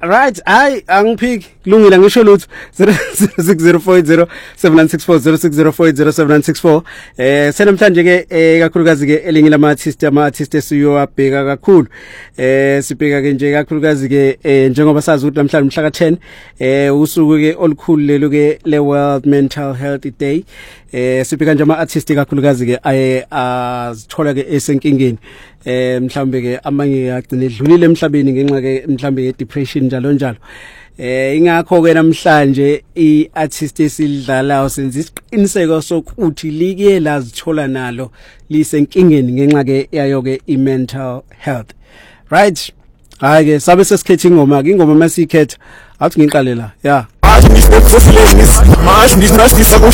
Right, angiphiki kulungile ngisho lutho 0604807964 0604807964 senamhlanje ke kakhulukazi ke elinye lama-artist esiyowabheka kakhulu sibheka ke nje kakhulukazi ke njengoba sazi ukuthi namhlanje mhla ka-10 usuku ke olukhulu lelo ke le World Mental Health Day sibheka nje ama-artist kakhulukazi ke azithola ke esenkingeni mhlambe ke amanye agcina edlulile emhlabeni ngenxa ke mhlambe ke depression njalo njalo ingakho ke namhlanje iartist esidlalayo senza isiqiniseko sokuthi like lazithola nalo lisenkingeni ngenxa ke yayo ke i-mental health. Right, hayi ke sabe sesikhetha ingoma masikhetha athi ngiqale la yeah Mach nicht so viel Englisch, mach nicht so